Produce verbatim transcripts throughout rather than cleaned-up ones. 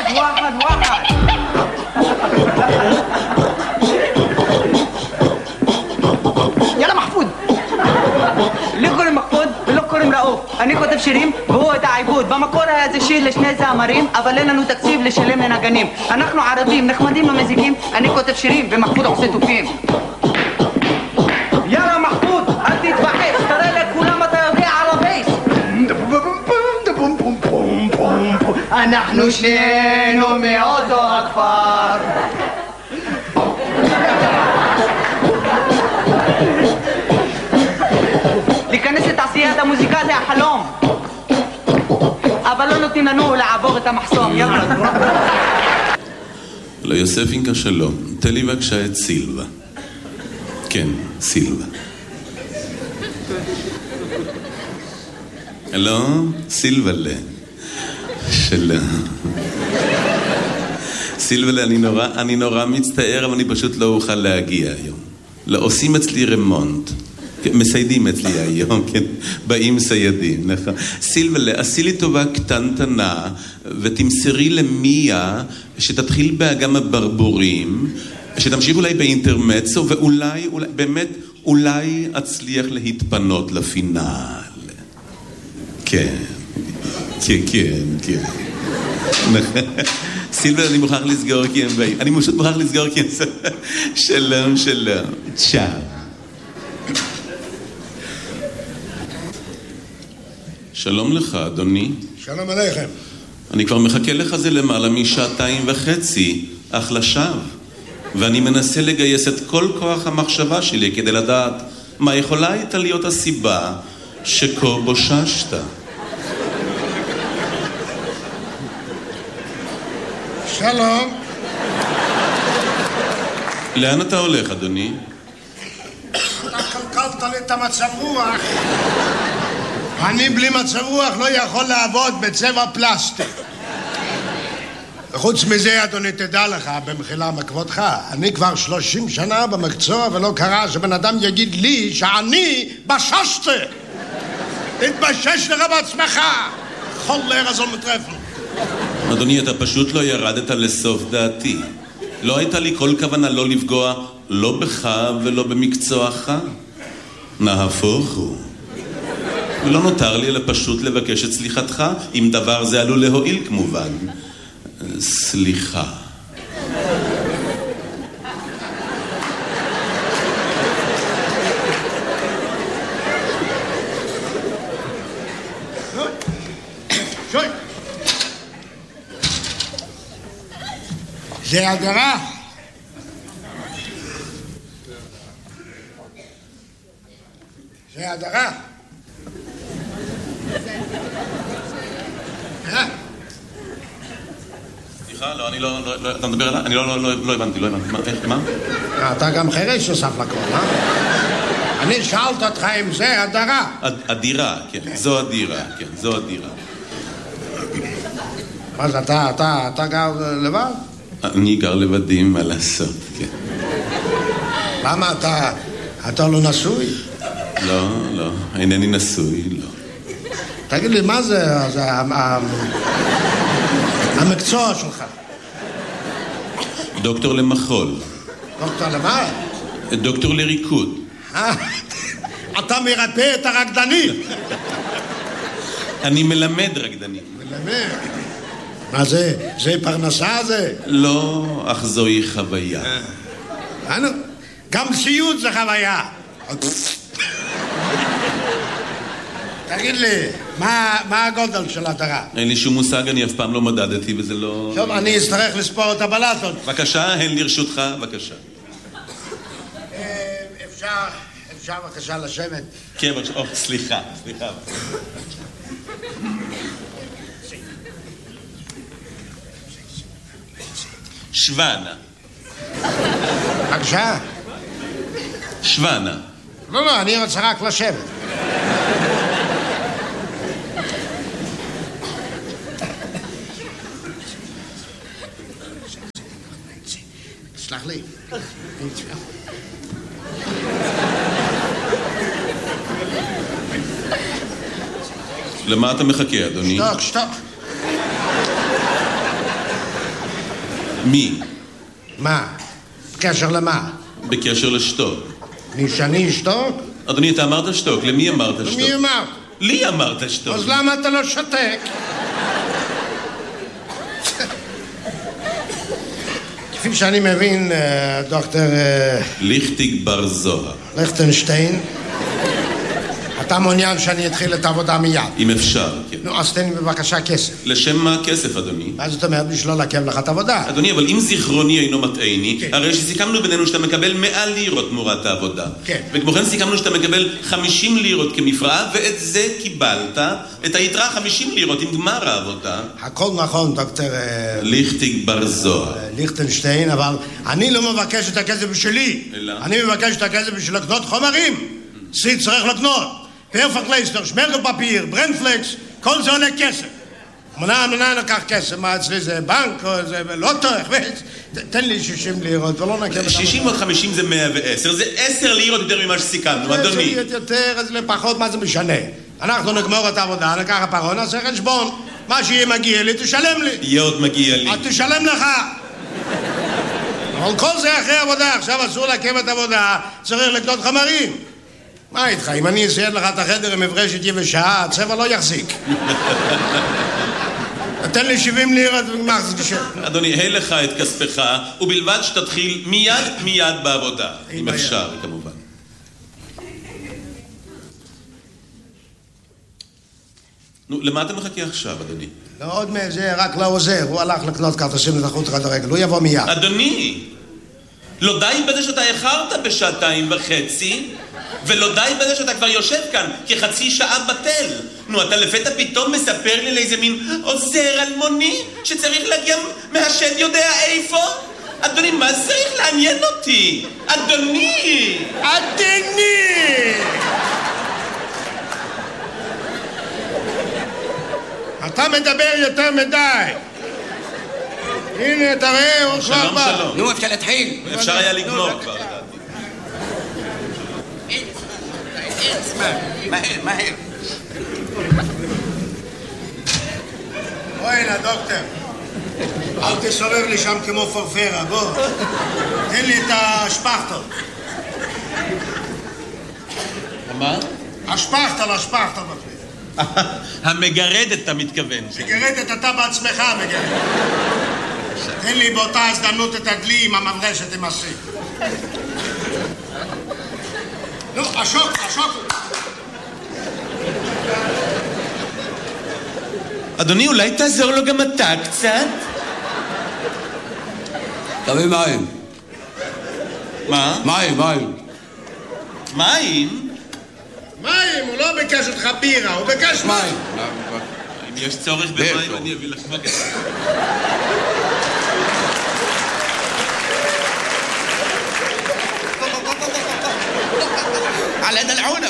واحد واحد. يلا محفوظ. ليه קוראים מחפוד ולא קוראים רעוף? אני כותב שירים והוא את העיבוד. במקור היה זה שיר לשני זמרים, אבל אין לנו תקציב לשלם לנגנים. אנחנו ערבים, נחמדים ומזיקים, אני כותב שירים ומחפוד עושה תופים. יאללה מחפוד, אל תתבחס, תראה לכולם אתה יודע על הבייס. אנחנו שנינו מאותו הכפר. להיכנס לתעשיית המוזיקה זה החלום, אבל לא נותנים לנו לעבור את המחסום. יאללה. ליוסף אינקה שלום, תן לי בבקשה את סילבה. כן, סילבה. הלו, סילבלה. שלום. סילבלה, אני נורא, אני נורא מצטער, אבל אני פשוט לא אוכל להגיע היום. לא, עושים אצלי רמונט. מסיידים אצלי היום, כן? באים סיידים, נכון. סילבלה, עשי לי טובה קטנטנה, ותמסרי למיה שתתחיל באגם הברבורים, שתמשיך אולי באינטרמצו, ואולי, אולי, באמת, אולי אצליח להתפנות לפינל. כן, כן, כן, כן. סילבלה, אני מוכרח לסגור כי הם באים. אני פשוט מוכרח לסגור כי הם... שלום, שלום. צ'או. שלום לך, אדוני. שלום עליכם. אני כבר מחכה לך זה למעלה משעתיים וחצי, אך לשווא. ואני מנסה לגייס את כל כוח המחשבה שלי כדי לדעת מה יכולה הייתה להיות הסיבה שכה בוששת. שלום. לאן אתה הולך, אדוני? אתה קלקלת לי את המצב רוח. אני בלי מצב רוח לא יכול לעבוד בצבע פלסטיק. וחוץ מזה, אדוני, תדע לך, במחילה מכבודך, אני כבר שלושים שנה במקצוע ולא קרה שבן אדם יגיד לי שאני בששתי. תתבשש לך בעצמך. חולר הזו מטרפן. אדוני, אתה פשוט לא ירדת לסוף דעתי. לא הייתה לי כל כוונה לא לפגוע, לא בך ולא במקצועך. נהפוך הוא. ולא נותר לי אלא פשוט לבקש את סליחתך, אם דבר זה עלול להועיל כמובן. סליחה. שוי. זה הדרה. זה הדרה. סליחה, לא, אני לא, לא, אתה מדבר עליי? אני לא, לא, לא, לא הבנתי, לא הבנתי. מה, איך, מה? אתה גם חירש נוסף לכל, אה? אני שאלת אותך אם זה הדרה. הדירה, כן, זו הדירה, כן, זו הדירה. מה זה, אתה, אתה, אתה גר לבד? אני גר לבדי, מה לעשות, כן. למה אתה, אתה לא נשוי? לא, לא, אינני נשוי, לא. תגיד לי, מה זה, זה המקצוע שלך? דוקטור למחול. דוקטור למה? דוקטור לריקוד. אתה מרפא את הרקדנים. אני מלמד רקדנים. מלמד? מה זה? זה פרנסה זה? לא, אך זוהי חוויה. אנו, גם סיוט זה חוויה. תגיד לי, מה, מה הגודל של הדרה? אין לי שום מושג, אני אף פעם לא מדדתי וזה לא... טוב, אני אצטרך לספור את הבלטות. בבקשה, הן לרשותך, בבקשה. אפשר, אפשר בבקשה לשבת? כן, בבקשה, או, סליחה, סליחה. שוונה. בבקשה? שוונה. לא, לא, אני רוצה רק לשבת. סלח לי. למה אתה מחכה, אדוני? שתוק, שתוק. מי? מה? בקשר למה? בקשר לשתוק. מי שאני אשתוק? אדוני, אתה אמרת שתוק, למי אמרת שתוק? למי אמרת? לי אמרת שתוק. אז למה אתה לא שותק? כפי שאני מבין, דוקטור... ליכטיג בר זוהר. ליכטנשטיין, אתה מעוניין שאני אתחיל את העבודה מיד. אם אפשר, כן. נו, אז תן לי בבקשה כסף. לשם מה כסף, אדוני? מה זאת אומרת? בשביל לא לעכב לך את העבודה. אדוני, אבל אם זיכרוני אינו מטעני, כן. הרי שסיכמנו בינינו שאתה מקבל מאה לירות תמורת העבודה. כן. וכמו כן סיכמנו שאתה מקבל חמישים לירות כמפרעה, ואת זה קיבלת, את היתרה חמישים לירות עם גמר העבודה. הכל נכון, דוקטור... ליכטיג בר זוהר. ליכטנשטיין, אבל אני לא מבקש את הכסף בשבילי. אלא? אני מבקש את הכסף בשביל לקנות חומרים. סי צריך לקנות. פרפקלייסטר, שמרגל פפיר, ברנדפלקס, כל זה עולה כסף. מנה, מנה לקח כסף, מה אצלי זה בנק או זה לוטו, תן לי שישים לירות ולא נקב... שישים ועוד חמישים זה מאה ועשר, זה עשר לירות יותר ממה שסיכמנו, אדוני. זה יותר, אז לפחות, מה זה משנה? אנחנו נגמור את העבודה, נקח הפרון, נעשה חשבון. מה שיהיה מגיע לי, תשלם לי. יהיה עוד מגיע לי. אז תשלם לך. אבל כל זה אחרי עבודה, עכשיו אסור לעכב את העבודה, צריך לקנות חומרים. מה איתך? אם אני אסייד לך את החדר עם מברשת יבשה, הצבע לא יחזיק. תן לי שבעים לירות וגמר זה תשב. אדוני, הי לך את כספך, ובלבד שתתחיל מיד מיד בעבודה. אם אפשר, כמובן. נו, למה אתה מחכה עכשיו, אדוני? לא עוד מזה, רק לא עוזר. הוא הלך לקנות כרטיסים לתחרות כדורגל. הוא יבוא מיד. אדוני, לא די בזה שאתה איחרת בשעתיים וחצי, ולא די בזה שאתה כבר יושב כאן כחצי שעה בטל. נו, אתה לפתע פתאום מספר לי לאיזה מין עוזר אלמוני שצריך להגיע מהשד יודע איפה? אדוני, מה צריך לעניין אותי? אדוני! אדוני! אתה מדבר יותר מדי. הנה, תראה, הוא כבר בא. שלום, שלום. נו, אפשר להתחיל. אפשר היה לגמור כבר. מהר, מהר. בוא הנה, דוקטור. אל תסובב לי שם כמו פרפרה, בוא. תן לי את השפכטל. מה? השפכטל, השפכטל. המגרדת, אתה מתכוון. מגרדת, אתה בעצמך מגרדת. תן לי באותה הזדמנות את הדלי עם המברשת עם הסי. נו, השוק, השוק. אדוני, אולי תעזור לו גם אתה קצת? תביא מים. מה? מים, מים. מים? מים, הוא לא ביקש אותך בירה, הוא ביקש מים. אם יש צורך במים, אני אביא לך מגע. على دلعونه.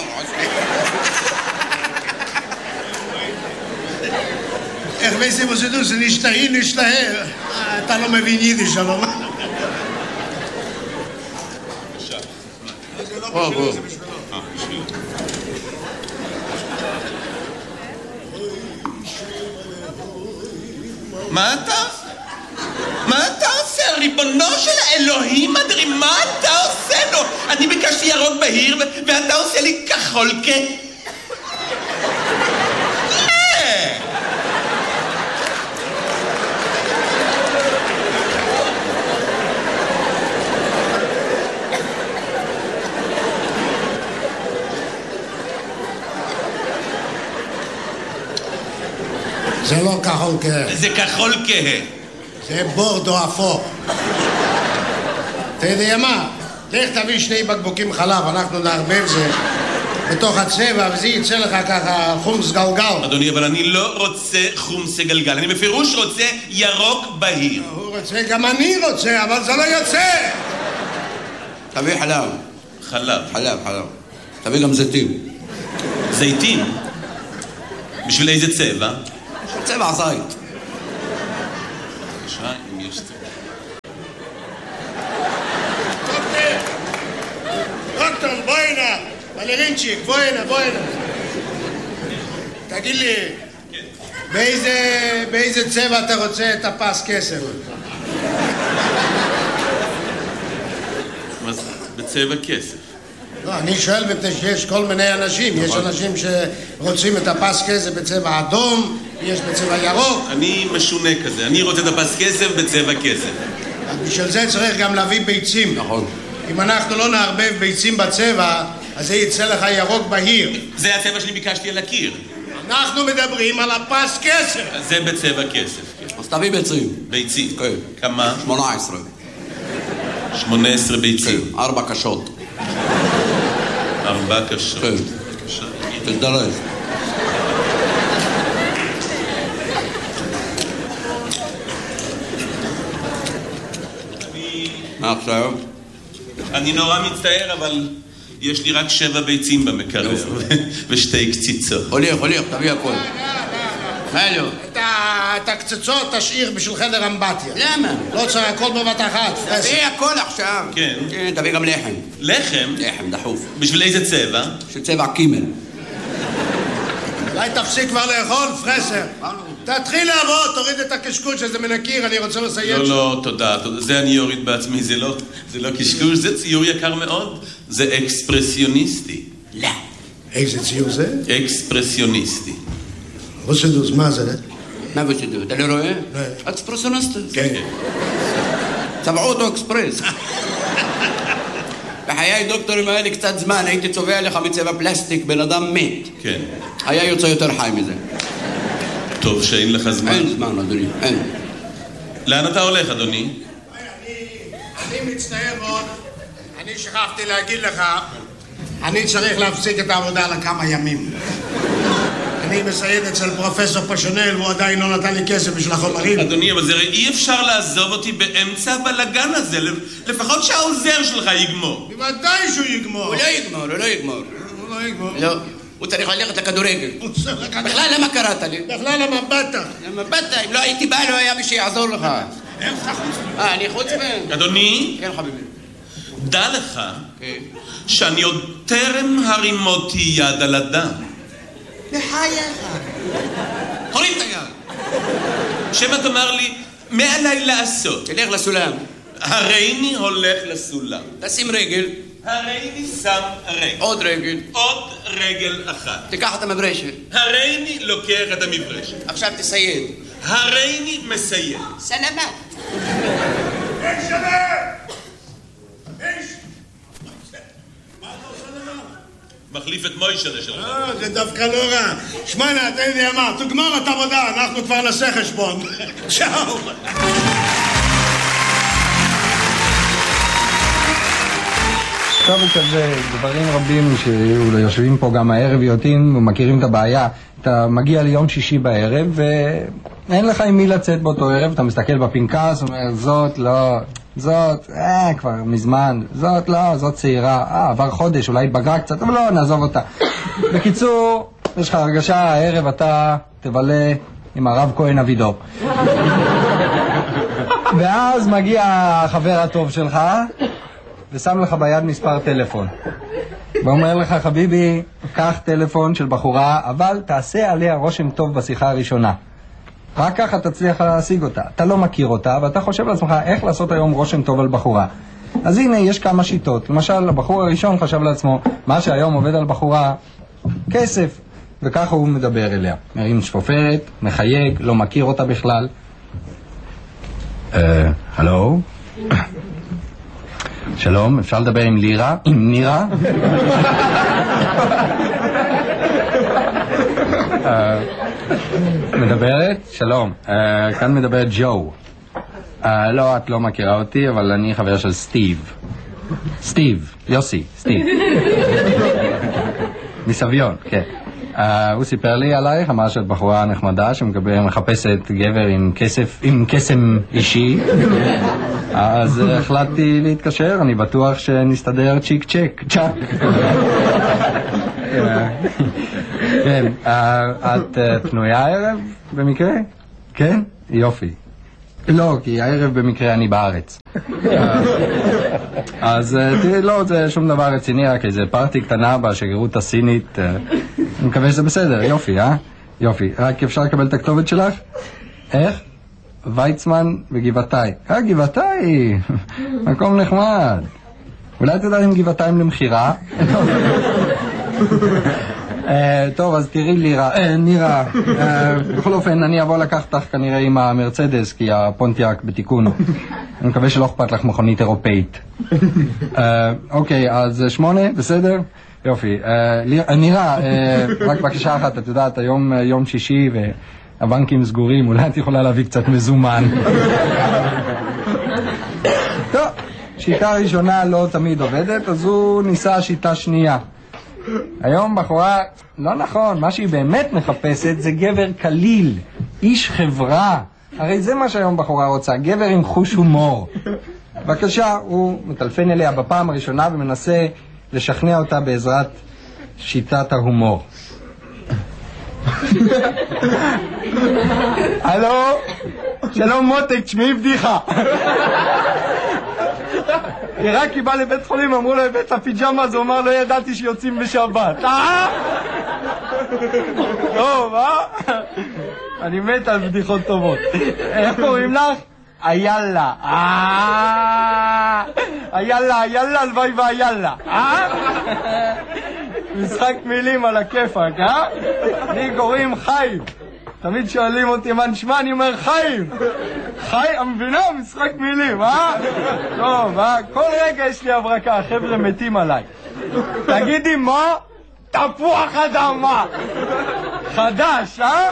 איך בעצם עושה זה נשתהי, נשתהה. אתה לא מבין יידיש, אבל מה? בוא, בוא. מה אתה? מה אתה עושה? ריבונו של האלוהים אדרים, מה אתה עושה לו? אני ביקשתי ירוק בהיר ואתה עושה לי כחול כ... זה לא כחול כהה. זה כחול כהה. זה בורדו אפור. אתה יודע מה? לך תביא שני בקבוקים חלב, אנחנו נערבב זה בתוך הצבע, וזה יצא לך ככה חומס גלגל. אדוני, אבל אני לא רוצה חומס גלגל, אני בפירוש רוצה ירוק בהיר. הוא רוצה, גם אני רוצה, אבל זה לא יוצא. תביא חלב. חלב. חלב, חלב. תביא גם זיתים. זיתים? בשביל איזה צבע? צבע זית. בבקשה, אם יש צבע. דוקטור, בוא הנה. בלרינצ'יק, בוא הנה, בוא הנה. תגיד לי, באיזה, באיזה צבע אתה רוצה את הפס כסף? מה זה? בצבע כסף. לא, אני שואל מפני שיש כל מיני אנשים. יש אנשים שרוצים את הפס כסף בצבע אדום, יש בצבע ירוק. אני משונה כזה, אני רוצה את הפס כסף בצבע כסף. בשביל זה צריך גם להביא ביצים. נכון. אם אנחנו לא נערבב ביצים בצבע, אז זה יצא לך ירוק בהיר. זה הצבע שאני ביקשתי על הקיר. אנחנו מדברים על הפס כסף. זה בצבע כסף, כן. אז תביא ביצים. ביצים. כן. כמה? שמונה עשרה. שמונה עשרה ביצים. כן, ארבע קשות. ארבע קשות. כן. תזדרז. מה עכשיו? אני נורא מצטער, אבל יש לי רק שבע ביצים במקרר ושתי קציצות. הוליך, הוליך, תביא הכל. מה לא? את הקצצות תשאיר בשביל חדר אמבטיה. למה? לא צריך הכל בבת אחת. תביא הכל עכשיו. כן. כן, תביא גם לחם. לחם? לחם, דחוף. בשביל איזה צבע? של צבע קימל. אולי תפסיק כבר לאכול, פרסר. תתחיל לעבוד, תוריד את הקשקוש שזה מן הקיר, אני רוצה לסיים. לא, לא, תודה, תודה. זה אני אוריד בעצמי, זה לא, זה לא קשקוש, זה ציור יקר מאוד. זה אקספרסיוניסטי. לא. איזה ציור זה? אקספרסיוניסטי. רוסדוס, מה זה? מה בצדו? אתה לא רואה? לא. אקספרסיוניסט. כן. צבעו אותו אקספרס. בחיי דוקטורים היה לי קצת זמן, הייתי צובע לך מצבע פלסטיק, בן אדם מת. כן. היה יוצא יותר חי מזה. טוב שאין לך זמן. אין זמן, אדוני, אין. לאן אתה הולך, אדוני? אני מצטער מאוד, אני שכחתי להגיד לך, אני צריך להפסיק את העבודה לכמה ימים. אני מסייד אצל פרופסור פשונל, והוא עדיין לא נתן לי כסף בשביל החומרים. אדוני, אבל זה אי אפשר לעזוב אותי באמצע הבלגן הזה, לפחות שהעוזר שלך יגמור. בוודאי שהוא יגמור. הוא לא יגמור, הוא לא יגמור. הוא לא יגמור. לא, הוא צריך ללכת לכדורגל. הוא צריך לקחת... בכלל למה קראת לי? בכלל למה באת? למה באת? אם לא הייתי בא, לא היה מי שיעזור לך. איך אתה חוץ? אה, אני חוץ מהם? אדוני, כן, חביבי. דע לך כן. שאני עוד טרם הרימותי יד על אדם. בחייך. הוריד את היד. שמא תאמר לי, מה עליי לעשות? תלך לסולם. הריני הולך לסולם. תשים רגל. הריני שם רגל. עוד רגל. עוד רגל אחת. תיקח את המברשת. הריני לוקח את המברשת. עכשיו תסייד. הריני מסיים. סלמת. אין שווה! איש! מה אתה עושה לבד? מחליף את מוישלה שלך. אה, זה דווקא לא רע. שמענה, אתה יודע מה, תגמור את עבודה, אנחנו כבר נעשה חשבון. צ'או! טוב, יש כזה דברים רבים שיושבים פה גם הערב יודעים ומכירים את הבעיה. אתה מגיע ליום שישי בערב ואין לך עם מי לצאת באותו ערב, אתה מסתכל בפנקס ואומר זאת לא, זאת, אה, כבר מזמן, זאת לא, זאת צעירה, אה, עבר חודש, אולי התבגרה קצת, אבל לא, נעזוב אותה. בקיצור, יש לך הרגשה, הערב אתה תבלה עם הרב כהן אבידור. ואז מגיע החבר הטוב שלך ושם לך ביד מספר טלפון ואומר לך, חביבי, קח טלפון של בחורה, אבל תעשה עליה רושם טוב בשיחה הראשונה, רק ככה תצליח להשיג אותה. אתה לא מכיר אותה ואתה חושב לעצמך איך לעשות היום רושם טוב על בחורה. אז הנה, יש כמה שיטות. למשל, הבחור הראשון חשב לעצמו, מה שהיום עובד על בחורה, כסף, וככה הוא מדבר אליה, מרים שפופרת, מחייג, לא מכיר אותה בכלל. אה, הלו? שלום, אפשר לדבר עם לירה? עם נירה? מדברת? שלום, כאן מדברת ג'ו. לא, את לא מכירה אותי, אבל אני חבר של סטיב. סטיב, יוסי, סטיב. מסביון, כן. הוא סיפר לי עלייך, אמר שאת בחורה נחמדה שמחפשת גבר עם כסף, עם קסם אישי. אז החלטתי להתקשר, אני בטוח שנסתדר צ'יק צ'ק, צ'ק. כן, את פנויה הערב במקרה? כן? יופי. לא, כי הערב במקרה אני בארץ. אז תראי, לא, זה שום דבר רציני, רק איזה פארטי קטנה בשגרירות הסינית. אני מקווה שזה בסדר, יופי, אה? יופי, רק אפשר לקבל את הכתובת שלך? איך? ויצמן בגבעתיים. אה, גבעתיים, מקום נחמד. אולי את יודעת עם גבעתיים למחירה? טוב, אז תראי לירה, נירה, בכל אופן אני אבוא לקחת אותך כנראה עם המרצדס, כי הפונטיאק בתיקון. אני מקווה שלא אכפת לך מכונית אירופאית. אוקיי, אז שמונה, בסדר? יופי. נירה, רק בקשה אחת, את יודעת, היום יום שישי והבנקים סגורים, אולי את יכולה להביא קצת מזומן. טוב, שיטה ראשונה לא תמיד עובדת, אז הוא ניסה שיטה שנייה. היום בחורה, לא נכון, מה שהיא באמת מחפשת זה גבר קליל, איש חברה. הרי זה מה שהיום בחורה רוצה, גבר עם חוש הומור. בבקשה, הוא מטלפן אליה בפעם הראשונה ומנסה לשכנע אותה בעזרת שיטת ההומור. הלו, שלום מותק, תשמעי בדיחה. רק היא באה לבית חולים, אמרו לו לבית הפיג'מה, אז הוא אמר, לא ידעתי שיוצאים בשבת. אה? טוב, אה? אני מת על בדיחות טובות. איך קוראים לך? אייללה. אה? אייללה, אייללה, הלוואי ואייללה. אה? משחק מילים על הכיפק, אה? לי קוראים חיים. תמיד שואלים אותי מה נשמע, אני אומר חיים. חי, המבינה, משחק מילים, אה? טוב, אה? כל רגע יש לי הברקה, החבר'ה מתים עליי. תגידי מה? תפוח אדמה. חדש, אה?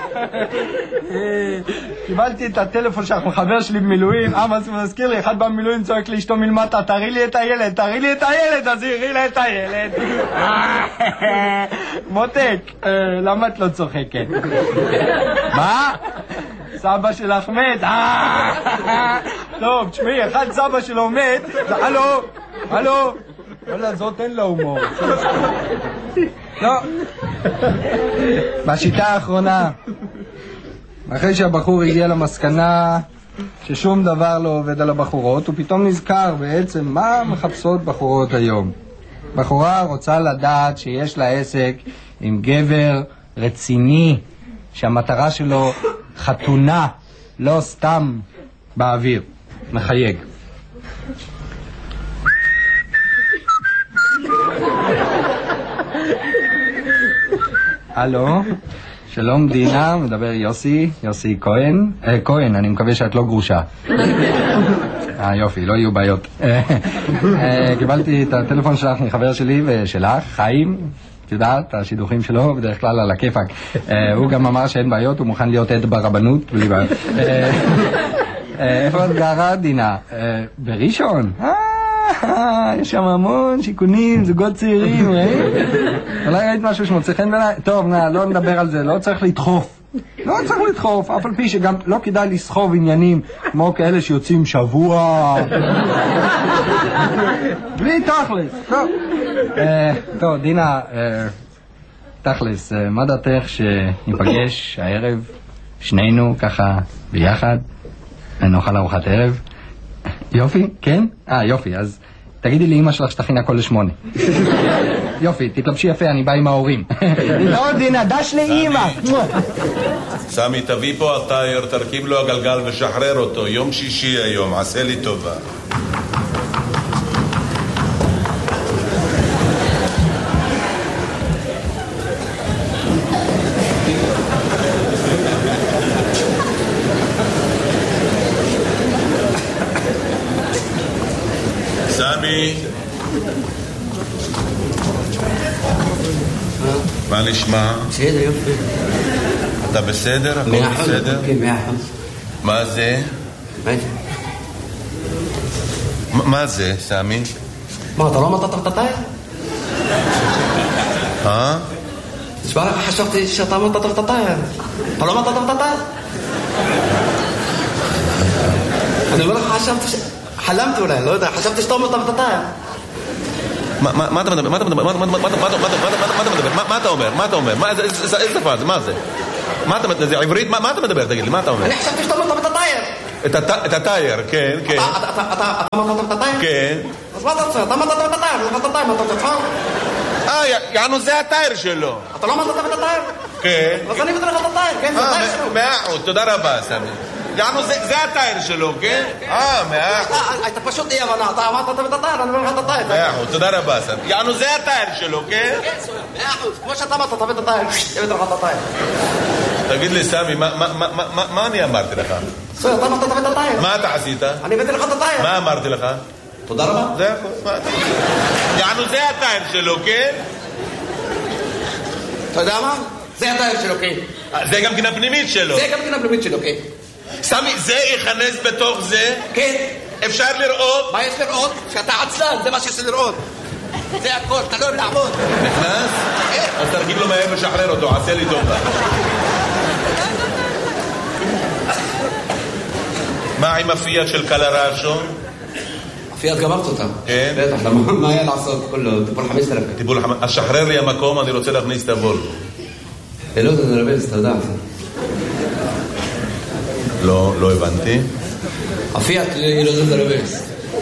קיבלתי את הטלפון שלך מחבר שלי במילואים. אה, מה זה מזכיר לי? אחד במילואים צועק לאשתו מלמטה, תראי לי את הילד, תראי לי את הילד, אז הראי לה את הילד. מותק, למה את לא צוחקת? מה? סבא שלך מת? טוב, תשמעי, אחד סבא שלו מת. הלו, הלו. וואלה, זאת אין לה הומור. לא. בשיטה האחרונה, אחרי שהבחור הגיע למסקנה ששום דבר לא עובד על הבחורות, הוא פתאום נזכר בעצם מה מחפשות בחורות היום. בחורה רוצה לדעת שיש לה עסק עם גבר רציני, שהמטרה שלו חתונה, לא סתם באוויר. מחייג. הלו, שלום דינה, מדבר יוסי, יוסי כהן, אה, כהן, אני מקווה שאת לא גרושה. אה, יופי, לא יהיו בעיות. קיבלתי את הטלפון שלך מחבר שלי ושלך, חיים, את יודעת, השידוכים שלו בדרך כלל על הכיפק. הוא גם אמר שאין בעיות, הוא מוכן להיות עד ברבנות, בלי בעיות. איפה את גרה, דינה? בראשון? יש שם המון שיכונים, זוגות צעירים, אולי ראית משהו שמוצא חן בעיניי? טוב, נע, לא נדבר על זה, לא צריך לדחוף. לא צריך לדחוף, אף על פי שגם לא כדאי לסחוב עניינים כמו כאלה שיוצאים שבוע. בלי תכלס. טוב, טוב, דינה, תכלס, מה דעתך שניפגש הערב שנינו ככה ביחד ונאכל ארוחת ערב? יופי, כן? אה, יופי, אז תגידי לי אמא שלך שתכין הכל לשמונה. יופי, תתלבשי יפה, אני בא עם ההורים. לא, דינה, דש לאמא. סמי, תביא פה הטייר, תרכיב לו הגלגל ושחרר אותו. יום שישי היום, עשה לי טובה. סמי, מה נשמע? בסדר, יופי. אתה בסדר? הכל בסדר? כן, מאה אחוז. מה זה? מה זה? מה זה, סמי? מה, אתה לא אמרת את הטייר? אה? תשמע, חשבתי שאתה אמרת את הטייר. אתה לא אמרת את הטייר? אני אומר לך, חשבתי ש... חלמתי אולי, לא יודע, חשבתי שאתה אומר את הטייר. מה אתה מדבר? מה אתה מדבר? מה אתה מדבר? מה אתה אומר? מה אתה אומר? איזה שפה זה? מה זה? מה אתה מדבר? זה עברית? מה אתה מדבר? תגיד לי, מה אתה אומר? אני חשבתי שאתה אומר את הטייר. את הטייר, כן, כן. אתה אמרת את הטייר? כן. אז מה אתה רוצה? אתה אמרת את הטייר, לא אמרת את הטייר, מה אתה רוצה? אה, יענו זה הטייר שלו. אתה לא אמרת את הטייר? כן. אז אני מבטא לך את הטייר, כן, זה הטייר שלו. מאה אחוז, תודה רבה, סמי. יענו, זה הטייר שלו, כן? אה, מאה אחוז. אתה פשוט אי הבנה, אתה אמרת אתה ואת הטייר, אני אומר לך את הטייר. מאה אחוז, תודה רבה, סמי. יענו, זה הטייר שלו, כן? כן, סויה, מאה אחוז. כמו שאתה אמרת, אתה ואת הטייר, הבאת לך את הטייר. תגיד לי, סמי, מה אני אמרתי לך? סויה, אתה אמרת אתה ואת הטייר. מה אתה עשית? אני הבאתי לך את הטייר. מה אמרתי לך? תודה רבה. זה הכל, מה אתה... יענו, זה הטייר שלו, כן? אתה יודע מה? זה הטייר שלו, כן. זה גם כן הפנימית שלו. זה גם כן הפנימית שלו, כן. סמי, זה ייכנס בתוך זה? כן. אפשר לראות? מה יש לראות? שאתה עצלן, זה מה שיש לראות. זה הכל, אתה לא לעמוד. נכנס? אז תרגיל לו מהר לשחרר אותו, עשה לי טובה. מה עם הפיאט של קלרשו? הפיאט גמרת אותה. כן? בטח, מה היה לעשות? כולו, טיפול חמש עשרה. טיפול חמש עשרה. אז שחרר לי המקום, אני רוצה להכניס את הוולבו. לא, זה נרבז, אתה יודע. לא, לא הבנתי. הפיאט לא זה נרבז.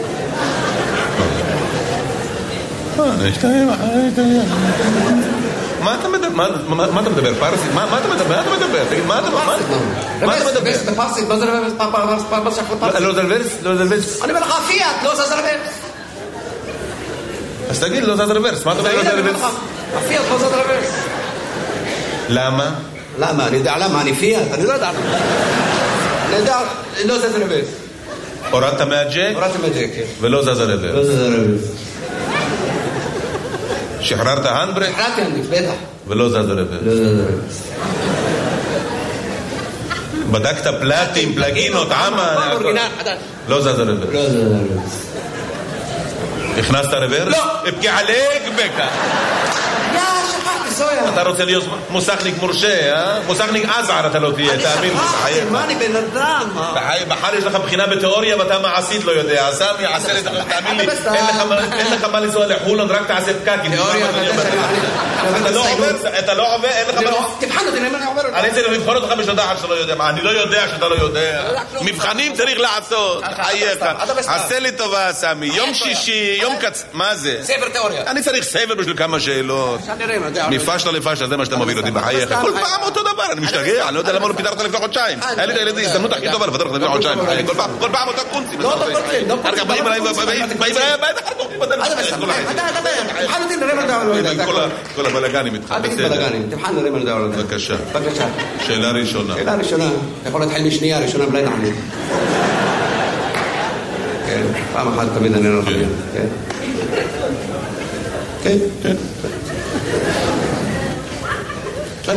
מה אתה מדבר? מה אתה מדבר? פרסית? מה אתה מדבר? מה אתה מדבר? תגיד, מה אתה מדבר? מה אתה מדבר? בפרסית, מה זה רבז? לא זלברס? לא זלברס? אני אומר לך, הפיאט, לא זה רבז. אז תגיד, לא זז רוורס. מה אתה אומר לא זז רוורס? הפיאט לא זז רוורס. למה? למה? אני יודע למה, אני פיאט, אני לא יודע. אני יודע, לא זז רוורס. הורדת מהג'ק? הורדתי מהג'ק, כן. ולא זז רוורס. לא זז רוורס. שחררת הנדברק? שחררתי הנדברק, בטח. ולא זז רוורס. לא זז רוורס. בדקת פלטים, פלגינות, עמה? לא זז רוורס. לא זז רוורס. הכנסת רוורס? לא. אבקי עליק בקה. יא, שכחתי, סויה. אתה רוצה להיות מוסכניק מורשה, אה? מוסכניק עזער אתה לא תהיה, תאמין לי. אני שכחתי, מה אני בן אדם? בחר יש לך בחינה בתיאוריה ואתה מעשית לא יודע. סמי, עשה לי, תאמין לי, אין לך מה לנסוע לחולון, רק תעשה פקקים. תיאוריה, אתה לא עובר, אתה לא עובר, אין לך מה... תבחן אותי, אני עובר אותי. אני צריך לבחון אותך בשדה אחת שאתה לא יודע. אני לא יודע שאתה לא יודע. מבחנים צריך לעשות. חייך. עשה לי טובה, סמי. יום שישי, יום קצ... מה זה? ספר תיאוריה. אני צריך ספר בשביל כמה שאלות. מפשלה לפשלה, זה מה שאתה מוביל אותי בחייך. כל פעם אותו דבר, אני משתגע. אני לא יודע למה לא פיתרת לפני חודשיים. היה לי את ההזדמנות הכי טובה לפתר לך לפני חודשיים. כל פעם אותו קונצים. לא אותו קונצים. אחר כך באים אליי, באים אליי, כל הבלגנים איתך. אל תגיד בלגנים, תבחן נראה מה נדע עליו. בבקשה. בבקשה. שאלה ראשונה. שאלה ראשונה. אתה יכול להתחיל משנייה, ראשונה בלי נענה. כן, פעם אחת תמיד אני לא חושב. כן. כן. כן. בסדר.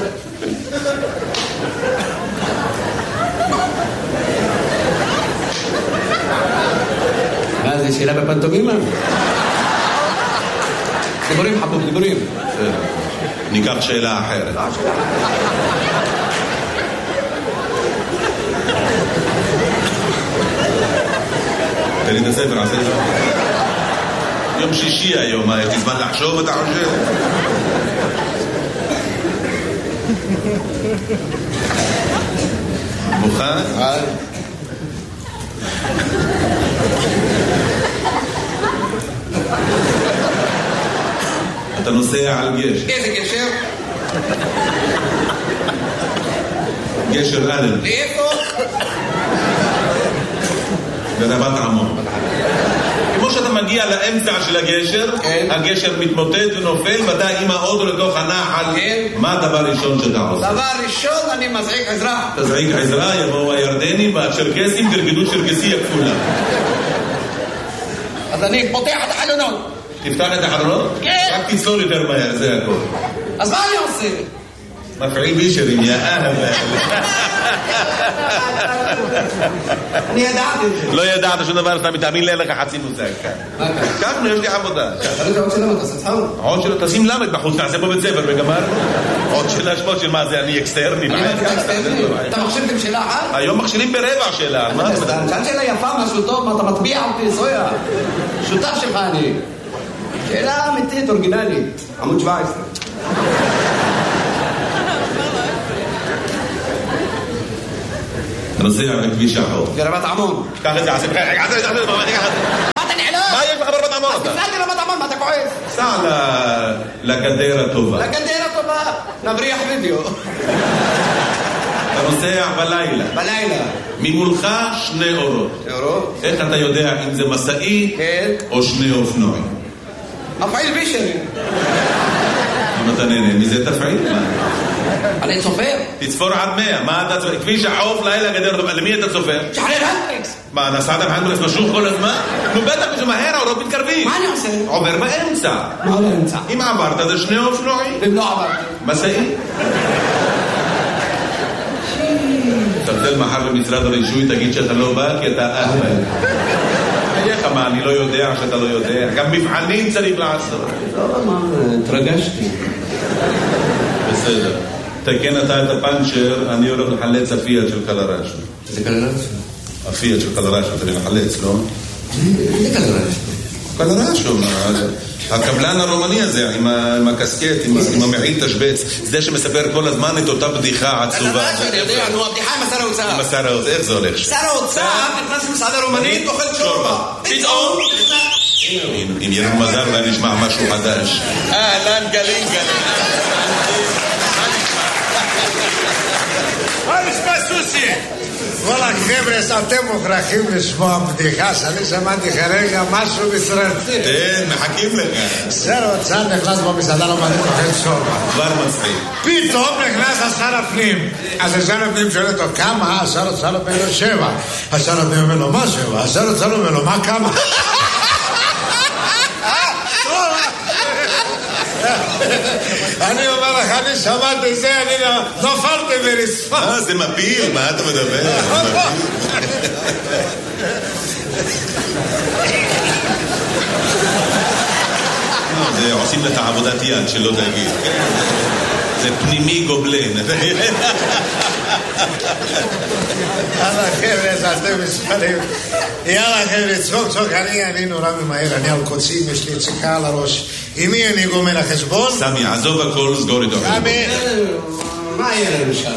מה זה, שאלה בפנטומימה? דיבורים חבוב, דיבורים. ניקח שאלה אחרת. תן לי את הספר, עשה את זה. יום שישי היום, יש לי זמן לחשוב, אתה חושב? מוכן? אתה נוסע על גשר. איזה גשר? גשר אלן. לאיפה? ברבת עמון. כמו שאתה מגיע לאמצע של הגשר, הגשר מתמוטט ונופל, ואתה עם האוטו לתוך הנחל. מה הדבר הראשון שאתה עושה? דבר ראשון, אני מזעיק עזרה. תזעיק עזרה, יבואו הירדנים והצ'רקסים, תרגדו צ'רקסי הכפולה. אז אני פותח את החלונות. תפתח את החלונות? כן. רק תצלול יותר מהר, זה הכל. אז מה אני עושה? מפעיל בישרים, יא אהבה. אני ידעתי את זה. לא ידעת שום דבר, אתה מתאמין לי, אין לך חצי מושג. ככה, יש לי עבודה. אתה עוד שאלה, אתה עושה צחוק? עוד שאלה, תשים למד בחוץ, נעשה פה בית ספר וגמר. עוד שאלה שמות של מה זה, אני אקסטרני. אתה מכשיר עם שאלה אחת? היום מכשירים ברבע שאלה. שאלה שאלה יפה, משהו טוב, מה אתה מטביע אותי, סויה? שותף שלך אני. שאלה אמיתית, אורגינלית. עמוד שבע עשרה. נוסע בכביש החור. ברבת עמון. קח את זה, עשה בחייך, עשה את זה, עשה את זה, מה אתה נעלם? מה יש לך ברבת עמון? אז תפלאתי רבת עמון, מה אתה כועס? סע לגדר הטובה. לגדר הטובה, נבריח וידאו. אתה נוסע בלילה. בלילה. ממולך שני אורות. אורות? איך אתה יודע אם זה מסעי כן. או שני אופנועים? אפעיל בישרי. אם אתה נהנה מזה תפעיל. אני צופר. תצפור עד מאה. מה אתה צופר? כביש החוף לילה גדר. למי אתה צופר? שחרר הנדריקס. מה, נסעת בהנדריקס משוך כל הזמן? נו בטח, זה מהר, האורות מתקרבים. מה אני עושה? עובר באמצע. מה באמצע? אם עברת זה שני אופנועים. אם לא עברתי. מסעי. תבדל מחר במשרד הרישוי, תגיד שאתה לא בא כי אתה אהבל. איך מה, אני לא יודע שאתה לא יודע. גם מבחנים צריך לעשות. לא, מה, התרגשתי. בסדר. תקן אתה את הפנצ'ר, אני הולך לחלץ הפיאט של קלרשו. זה קלרשו? הפיאט של קלרשו, אתה לחלץ, לא? זה קלרשו. קלרשו, הקבלן הרומני הזה, עם הקסקט, עם המעיל תשבץ, זה שמספר כל הזמן את אותה בדיחה עצובה. קלרשו, אני יודע, נו, הבדיחה עם השר האוצר. עם השר האוצר, איך זה הולך? שר האוצר נכנס למסעדה רומנית, אוכל שורבה. פתאום... אם יהיה לנו מזל ואני נשמע משהו חדש. אהלן גלין גלין. מה נשמע סוסי? וואלה חבר'ה, אתם מוכרחים לשמוע בדיחה שאני שמעתי כרגע משהו מסרטי. כן, מחכים לך. שר האוצר נכנס במסעדה רומנית אוכל שורבה. כבר מצחיק. פתאום נכנס השר הפנים. אז השר הפנים שואל אותו כמה? השר האוצר אומר לו שבע. השר הפנים אומר לו מה שבע? השר האוצר אומר לו מה כמה? אני אומר לך, אני שמעתי זה, אני נופלתי ברצפה. אה, זה מפיל, מה אתה מדבר? זה עושים לך עבודת יד שלא תגיד. זה פנימי גובלן. יאללה חבר'ה, אז אתם מספרים. יאללה חבר'ה, צחוק צחוק, אני נורא ממהר, אני על קוצים, יש לי צחיקה על הראש. עם מי אני גומר החשבון? סמי, עזוב הכל, סגור איתו. סמי, מה יהיה לנו שם?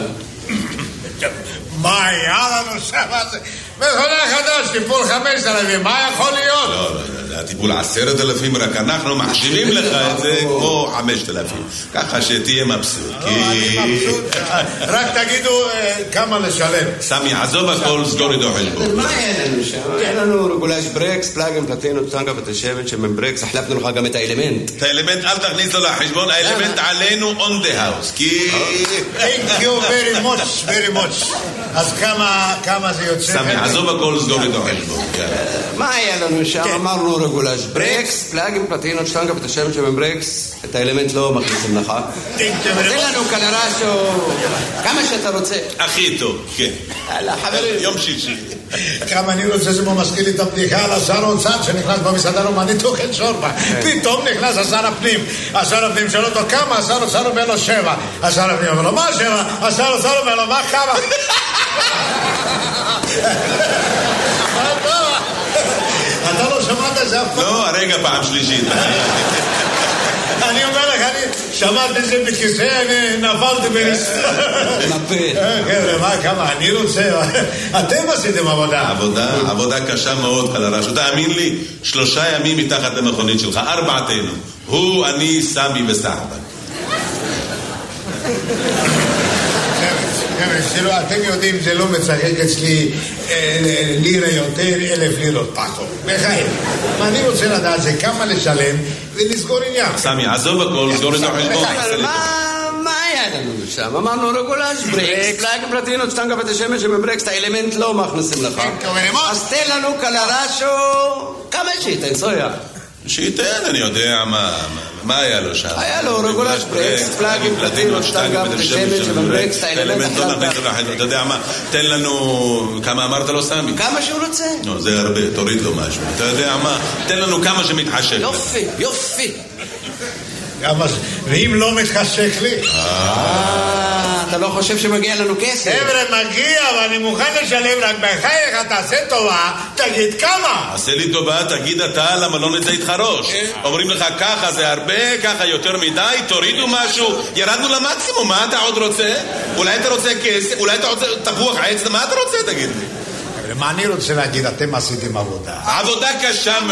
מה היה לנו שם? מכונה חדש, טיפול חמש אלפים, מה יכול להיות? לא, לא, זה הטיפול עשרת אלפים, רק אנחנו מחשיבים לך את זה כמו חמשת אלפים. ככה שתהיה מבסוט. אני מבסוט, רק תגידו כמה לשלם. סמי, עזוב הכל, סגור איתו חשבון. מה יהיה לנו שם? יהיה לנו רגולש ברקס, פלאגים, פלטינות, טנקה ותשבת שמן ברקס, החלפנו לך גם את האלמנט. את האלמנט אל תכניס לו לחשבון, האלמנט עלינו on the house, כי... Thank you very much, very much. אז כמה זה יוצא? סמי, עזוב הכל, סגור איתו חשבון. מה היה לנו שם? אמרנו רגולש ברקס, פלאגים, פלטינות, טנקה ותשבת שמן ברקס, את האלמנט לא מכניסים לך. תן לנו קלרשו, כמה שאתה רוצה. הכי טוב, כן. חברים. יום שישי. כמה אני רוצה שבו מזכיר לי את הבדיחה על השר האוצר שנכנס במסעדה רומנית אוכל שורבה. פתאום נכנס השר הפנים. השר הפנים שואל אותו כמה? השר האוצר אומר לו שבע. השר הפנים אומר לו מה שבע? השר האוצר אומר לו מה כמה? אתה לא שמעת את זה אף פעם? לא, הרגע פעם שלישית. אני אומר לך, אני שמעתי את זה בכיסא, אני נפלתי ברצפה. נפל. חבר'ה, מה, כמה, אני רוצה, אתם עשיתם עבודה. עבודה, עבודה קשה מאוד, קלרשו. תאמין לי, שלושה ימים מתחת למכונית שלך, ארבעתנו. הוא, אני, סמי וסחבן. אתם יודעים, זה לא מצחק אצלי לירה יותר, אלף לירות פחות. בחיים. אני רוצה לדעת זה כמה לשלם ולסגור עניין. סמי, עזוב הכל, סגור את החשבון. מה היה לנו שם? אמרנו רגולש ברקס, פלאגים פלטינות, שטנגה ותשמש שבברקס, את האלמנט לא מכניסים לך. אז תן לנו קלרשו, כמה שייתן, סויה. שייתן, אני יודע מה, מה היה לו שם? היה לו רגולש ברקס, פלאגים, פלטינות, שטנגה ותשמש שבברקס, את האלמנט לא נכניס לך. אתה יודע מה, תן לנו, כמה אמרת לו סמי? כמה שהוא רוצה. לא, זה הרבה, תוריד לו משהו. אתה יודע מה, תן לנו כמה שמתחשק. יופי, יופי. ואם לא מתחשק לי? אתה לא חושב שמגיע לנו כסף? חבר'ה, מגיע, ואני מוכן לשלם, רק בחייך, תעשה טובה, תגיד כמה. עשה לי טובה, תגיד אתה, למה לא נצא איתך ראש? אומרים לך ככה זה הרבה, ככה יותר מדי, תורידו משהו, ירדנו למקסימום, מה אתה עוד רוצה? אולי אתה רוצה כסף, אולי אתה רוצה תפוח עץ, מה אתה רוצה, תגיד לי? מה אני רוצה להגיד, אתם עשיתם עבודה. עבודה קשה